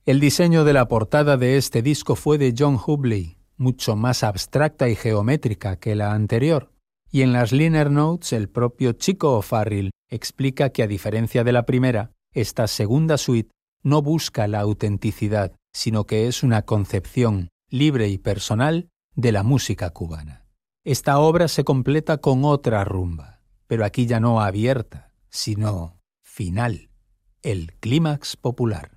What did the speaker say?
El diseño de la portada de este disco fue de John Hubley, mucho más abstracta y geométrica que la anterior, y en las liner notes el propio Chico O'Farrill explica que a diferencia de la primera, esta segunda suite no busca la autenticidad, sino que es una concepción libre y personal de la música cubana. Esta obra se completa con otra rumba, pero aquí ya no abierta, sino final, el clímax popular.